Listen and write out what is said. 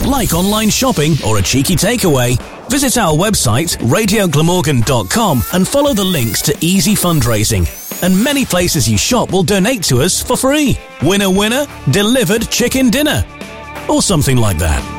Like online shopping or a cheeky takeaway? Visit our website, radioglamorgan.com, and follow the links to easy fundraising. And many places you shop will donate to us for free. Winner, winner, delivered chicken dinner. Or something like that.